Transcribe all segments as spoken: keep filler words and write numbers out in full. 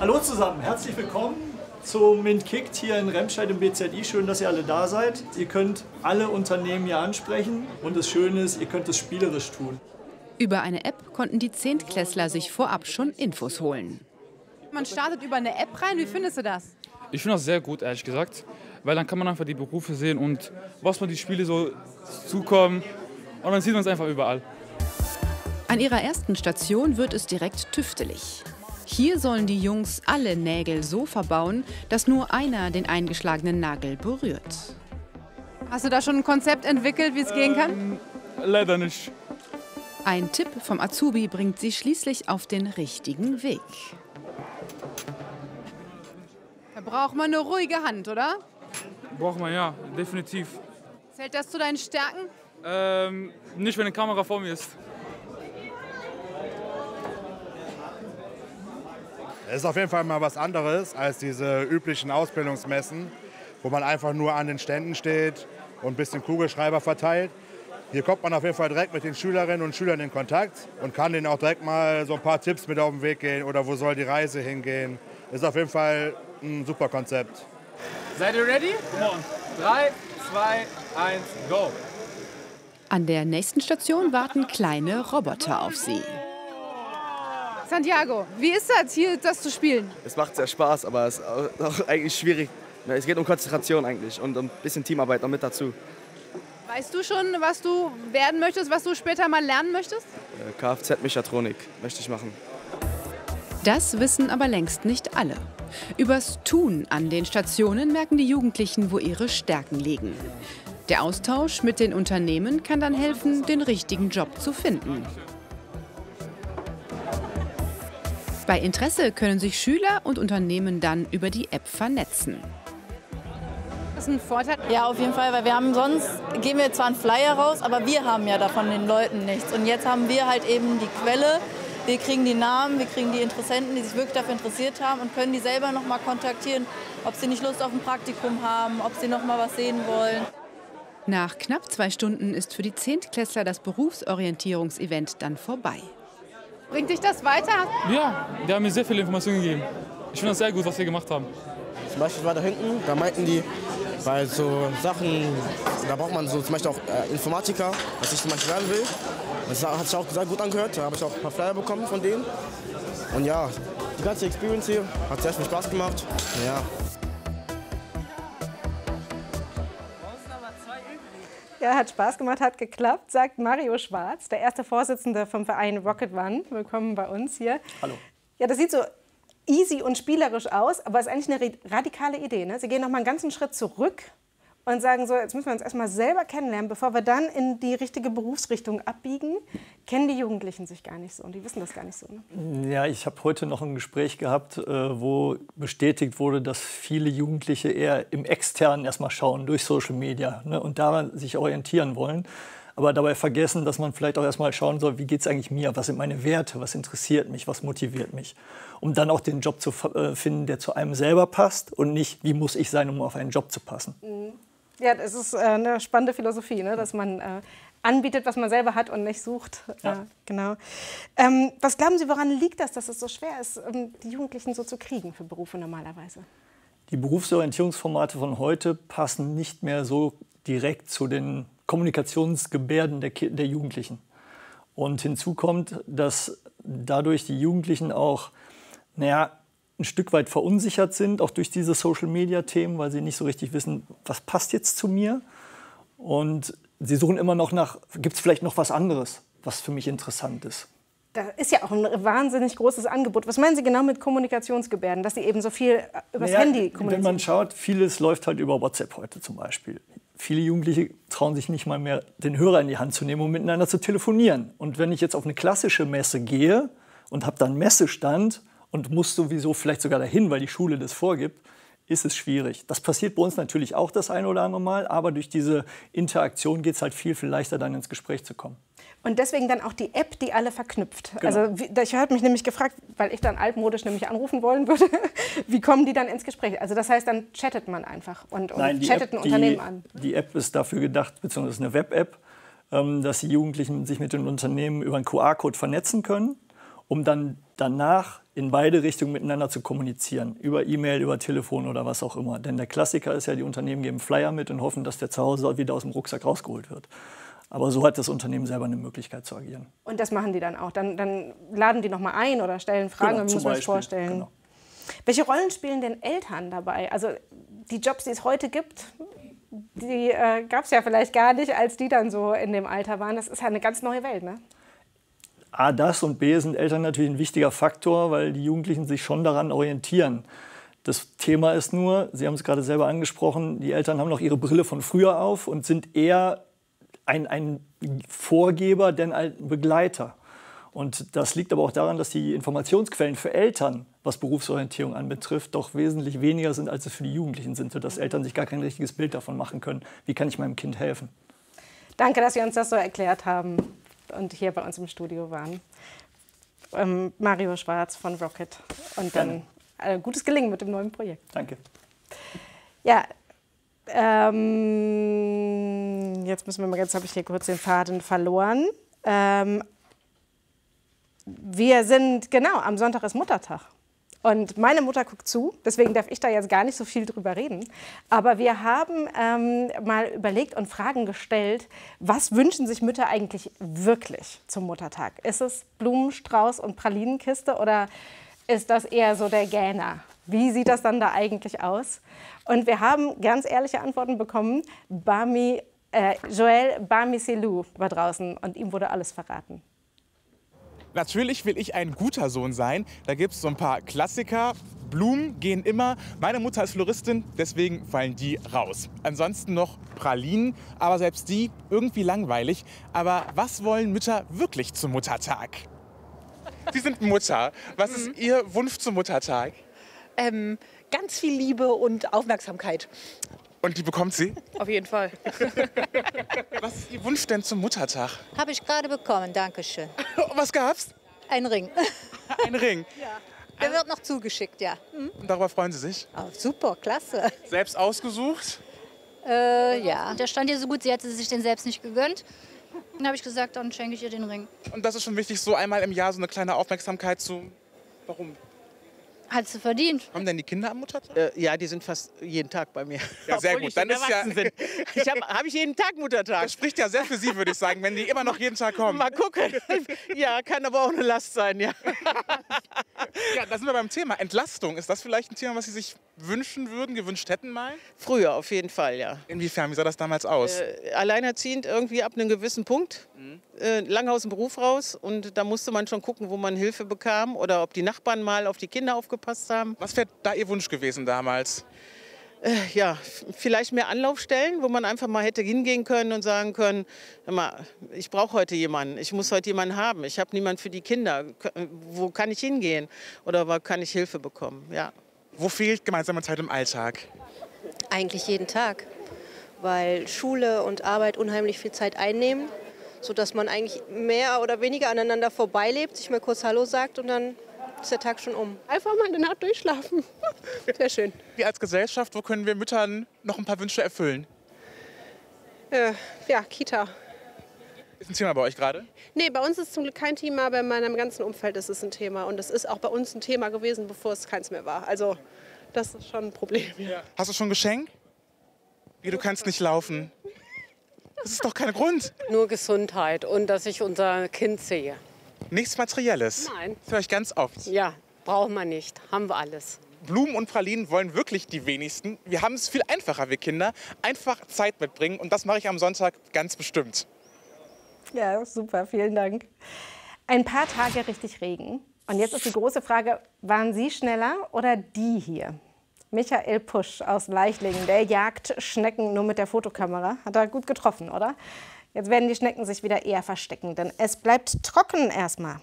Hallo zusammen, herzlich willkommen zu Mint Kickt hier in Remscheid im B Z I. Schön, dass ihr alle da seid. Ihr könnt alle Unternehmen hier ansprechen und das Schöne ist, ihr könnt es spielerisch tun. Über eine App konnten die Zehntklässler sich vorab schon Infos holen. Man startet über eine App rein, wie findest du das? Ich finde das sehr gut, ehrlich gesagt, weil dann kann man einfach die Berufe sehen und was man die Spiele so zukommen und dann sieht man es einfach überall. An ihrer ersten Station wird es direkt tüftelig. Hier sollen die Jungs alle Nägel so verbauen, dass nur einer den eingeschlagenen Nagel berührt. Hast du da schon ein Konzept entwickelt, wie es ähm, gehen kann? Leider nicht. Ein Tipp vom Azubi bringt sie schließlich auf den richtigen Weg. Da braucht man eine ruhige Hand, oder? Braucht man, ja, definitiv. Zählt das zu deinen Stärken? Ähm, nicht, wenn eine Kamera vor mir ist. Es ist auf jeden Fall mal was anderes als diese üblichen Ausbildungsmessen, wo man einfach nur an den Ständen steht und ein bisschen Kugelschreiber verteilt. Hier kommt man auf jeden Fall direkt mit den Schülerinnen und Schülern in Kontakt und kann denen auch direkt mal so ein paar Tipps mit auf den Weg gehen oder wo soll die Reise hingehen. Ist auf jeden Fall ein super Konzept. Seid ihr ready? Come on. drei, zwei, eins, go! An der nächsten Station warten kleine Roboter auf sie. Santiago, wie ist das, hier das zu spielen? Es macht sehr Spaß, aber es ist auch eigentlich schwierig. Es geht um Konzentration eigentlich und um ein bisschen Teamarbeit noch mit dazu. Weißt du schon, was du werden möchtest, was du später mal lernen möchtest? Kfz-Mechatronik möchte ich machen. Das wissen aber längst nicht alle. Übers Tun an den Stationen merken die Jugendlichen, wo ihre Stärken liegen. Der Austausch mit den Unternehmen kann dann helfen, den richtigen Job zu finden. Bei Interesse können sich Schüler und Unternehmen dann über die App vernetzen. Das ist ein Vorteil? Ja, auf jeden Fall, weil wir haben sonst, geben wir zwar einen Flyer raus, aber wir haben ja davon den Leuten nichts. Und jetzt haben wir halt eben die Quelle, wir kriegen die Namen, wir kriegen die Interessenten, die sich wirklich dafür interessiert haben und können die selber noch mal kontaktieren, ob sie nicht Lust auf ein Praktikum haben, ob sie noch mal was sehen wollen. Nach knapp zwei Stunden ist für die Zehntklässler das Berufsorientierungsevent dann vorbei. Bringt dich das weiter? Ja, die haben mir sehr viele Informationen gegeben. Ich finde das sehr gut, was wir gemacht haben. Zum Beispiel war da hinten, da meinten die, bei so Sachen, da braucht man so zum Beispiel auch äh, Informatiker, was ich zum Beispiel werden will. Das hat sich auch sehr gut angehört, da habe ich auch ein paar Flyer bekommen von denen. Und ja, die ganze Experience hier hat sehr viel Spaß gemacht. Ja. Ja, hat Spaß gemacht, hat geklappt, sagt Mario Schwarz, der erste Vorsitzende vom Verein Rocket One. Willkommen bei uns hier. Hallo. Ja, das sieht so easy und spielerisch aus, aber es ist eigentlich eine radikale Idee. Ne? Sie gehen noch mal einen ganzen Schritt zurück und sagen so, jetzt müssen wir uns erstmal selber kennenlernen, bevor wir dann in die richtige Berufsrichtung abbiegen. Kennen die Jugendlichen sich gar nicht so und die wissen das gar nicht so. Ne? Ja, ich habe heute noch ein Gespräch gehabt, wo bestätigt wurde, dass viele Jugendliche eher im Externen erstmal schauen, durch Social Media, ne, und daran sich orientieren wollen. Aber dabei vergessen, dass man vielleicht auch erstmal schauen soll, wie geht es eigentlich mir, was sind meine Werte, was interessiert mich, was motiviert mich. Um dann auch den Job zu finden, der zu einem selber passt und nicht, wie muss ich sein, um auf einen Job zu passen. Ja, das ist äh, eine spannende Philosophie, ne? Dass man äh, anbietet, was man selber hat und nicht sucht. Ja. Äh, genau. Ähm, was glauben Sie, woran liegt das, dass es so schwer ist, ähm, die Jugendlichen so zu kriegen für Berufe normalerweise? Die Berufsorientierungsformate von heute passen nicht mehr so direkt zu den Kommunikationsgebärden der, der Jugendlichen. Und hinzu kommt, dass dadurch die Jugendlichen auch, naja, ein Stück weit verunsichert sind, auch durch diese Social-Media-Themen, weil sie nicht so richtig wissen, was passt jetzt zu mir. Und sie suchen immer noch nach, gibt es vielleicht noch was anderes, was für mich interessant ist. Da ist ja auch ein wahnsinnig großes Angebot. Was meinen Sie genau mit Kommunikationsgebärden, dass Sie eben so viel übers naja, Handy kommunizieren? Wenn man schaut, vieles läuft halt über WhatsApp heute zum Beispiel. Viele Jugendliche trauen sich nicht mal mehr, den Hörer in die Hand zu nehmen, um miteinander zu telefonieren. Und wenn ich jetzt auf eine klassische Messe gehe und habe dann einen Messestand und muss sowieso vielleicht sogar dahin, weil die Schule das vorgibt, ist es schwierig. Das passiert bei uns natürlich auch das ein oder andere Mal, aber durch diese Interaktion geht es halt viel, viel leichter, dann ins Gespräch zu kommen. Und deswegen dann auch die App, die alle verknüpft. Genau. Also ich habe mich nämlich gefragt, weil ich dann altmodisch nämlich anrufen wollen würde, wie kommen die dann ins Gespräch? Also das heißt, dann chattet man einfach und, und Nein, chattet App, ein Unternehmen die, an. Die App ist dafür gedacht, beziehungsweise eine Web-App, ähm, dass die Jugendlichen sich mit den Unternehmen über einen Q R-Code vernetzen können, um dann danach in beide Richtungen miteinander zu kommunizieren. Über E-Mail, über Telefon oder was auch immer. Denn der Klassiker ist ja, die Unternehmen geben Flyer mit und hoffen, dass der zu Hause wieder aus dem Rucksack rausgeholt wird. Aber so hat das Unternehmen selber eine Möglichkeit zu agieren. Und das machen die dann auch? Dann, dann laden die noch mal ein oder stellen Fragen? Genau, wie muss man das vorstellen? Genau. Welche Rollen spielen denn Eltern dabei? Also die Jobs, die es heute gibt, die äh, gab es ja vielleicht gar nicht, als die dann so in dem Alter waren. Das ist ja eine ganz neue Welt, ne? A, das und B sind Eltern natürlich ein wichtiger Faktor, weil die Jugendlichen sich schon daran orientieren. Das Thema ist nur, Sie haben es gerade selber angesprochen, die Eltern haben noch ihre Brille von früher auf und sind eher ein, ein Vorgeber, denn ein Begleiter. Und das liegt aber auch daran, dass die Informationsquellen für Eltern, was Berufsorientierung anbetrifft, doch wesentlich weniger sind, als es für die Jugendlichen sind, sodass Eltern sich gar kein richtiges Bild davon machen können, wie kann ich meinem Kind helfen. Danke, dass Sie uns das so erklärt haben und hier bei uns im Studio waren. Ähm, Mario Schwarz von Rocket. Und dann äh, gutes Gelingen mit dem neuen Projekt. Danke. Ja, ähm, jetzt müssen wir mal, jetzt habe ich hier kurz den Faden verloren. Ähm, wir sind, genau, am Sonntag ist Muttertag. Und meine Mutter guckt zu, deswegen darf ich da jetzt gar nicht so viel drüber reden. Aber wir haben ähm, mal überlegt und Fragen gestellt, was wünschen sich Mütter eigentlich wirklich zum Muttertag? Ist es Blumenstrauß und Pralinenkiste oder ist das eher so der Gähner? Wie sieht das dann da eigentlich aus? Und wir haben ganz ehrliche Antworten bekommen. Bami, äh, Joël Bamiselou war draußen und ihm wurde alles verraten. Natürlich will ich ein guter Sohn sein. Da gibt es so ein paar Klassiker. Blumen gehen immer. Meine Mutter ist Floristin, deswegen fallen die raus. Ansonsten noch Pralinen, aber selbst die irgendwie langweilig. Aber was wollen Mütter wirklich zum Muttertag? Sie sind Mutter. Was mhm. ist Ihr Wunsch zum Muttertag? Ähm, ganz viel Liebe und Aufmerksamkeit. Und die bekommt sie? Auf jeden Fall. Was ist Ihr Wunsch denn zum Muttertag? Habe ich gerade bekommen, danke schön. Was gab's? Ein Ring. Ein Ring? Ja. Der wird noch zugeschickt, ja. Mhm. Und darüber freuen Sie sich? Oh, super, klasse. Selbst ausgesucht? Äh, ja. Der stand ihr so gut, sie hätte sich den selbst nicht gegönnt. Dann habe ich gesagt, dann schenke ich ihr den Ring. Und das ist schon wichtig, so einmal im Jahr so eine kleine Aufmerksamkeit zu... Warum? Hat sie verdient. Haben denn die Kinder am Muttertag? Äh, ja, die sind fast jeden Tag bei mir. Ja, sehr gut. Dann ist ja. Sind. Ich habe hab ich jeden Tag Muttertag. Das spricht ja sehr für Sie, würde ich sagen, wenn die immer noch jeden Tag kommen. Mal gucken. Ja, kann aber auch eine Last sein, ja. Ja, da sind wir beim Thema Entlastung. Ist das vielleicht ein Thema, was Sie sich wünschen würden, gewünscht hätten mal? Früher auf jeden Fall, ja. Inwiefern? Wie sah das damals aus? Äh, alleinerziehend irgendwie ab einem gewissen Punkt. Mhm. Äh, lang aus dem Beruf raus. Und da musste man schon gucken, wo man Hilfe bekam oder ob die Nachbarn mal auf die Kinder aufgepasst haben. Was wäre da Ihr Wunsch gewesen damals? Äh, ja, vielleicht mehr Anlaufstellen, wo man einfach mal hätte hingehen können und sagen können, hör mal, ich brauche heute jemanden, ich muss heute jemanden haben, ich habe niemanden für die Kinder, wo kann ich hingehen oder wo kann ich Hilfe bekommen? Ja. Wo fehlt gemeinsame Zeit im Alltag? Eigentlich jeden Tag, weil Schule und Arbeit unheimlich viel Zeit einnehmen, sodass man eigentlich mehr oder weniger aneinander vorbeilebt, sich mal kurz Hallo sagt und dann ist der Tag schon um. Einfach mal eine Nacht durchschlafen. Sehr schön. Wir als Gesellschaft, wo können wir Müttern noch ein paar Wünsche erfüllen? Äh, ja, Kita. Ist ein Thema bei euch gerade? Nee, bei uns ist es zum Glück kein Thema, aber in meinem ganzen Umfeld ist es ein Thema. Und es ist auch bei uns ein Thema gewesen, bevor es keins mehr war. Also das ist schon ein Problem. Ja. Hast du schon ein Geschenk? Wie, du kannst nicht laufen? Das ist doch kein Grund. Nur Gesundheit und dass ich unser Kind sehe. Nichts Materielles? Nein. Das höre ich ganz oft. Ja, brauchen wir nicht. Haben wir alles. Blumen und Pralinen wollen wirklich die wenigsten. Wir haben es viel einfacher, wir Kinder. Einfach Zeit mitbringen und das mache ich am Sonntag ganz bestimmt. Ja, super, vielen Dank. Ein paar Tage richtig Regen. Und jetzt ist die große Frage, waren Sie schneller oder die hier? Michael Pusch aus Leichlingen, der jagt Schnecken nur mit der Fotokamera. Hat er gut getroffen, oder? Jetzt werden die Schnecken sich wieder eher verstecken, denn es bleibt trocken erstmal.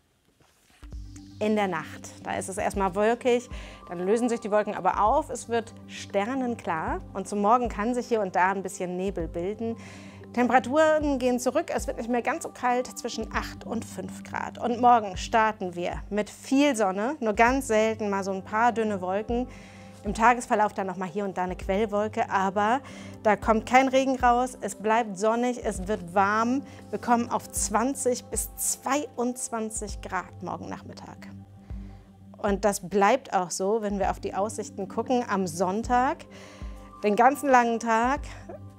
In der Nacht, da ist es erstmal wolkig, dann lösen sich die Wolken aber auf, es wird sternenklar und zum Morgen kann sich hier und da ein bisschen Nebel bilden. Temperaturen gehen zurück, es wird nicht mehr ganz so kalt, zwischen acht und fünf Grad. Und morgen starten wir mit viel Sonne, nur ganz selten mal so ein paar dünne Wolken. Im Tagesverlauf dann noch mal hier und da eine Quellwolke, aber da kommt kein Regen raus, es bleibt sonnig, es wird warm. Wir kommen auf zwanzig bis zweiundzwanzig Grad morgen Nachmittag. Und das bleibt auch so, wenn wir auf die Aussichten gucken am Sonntag. Den ganzen langen Tag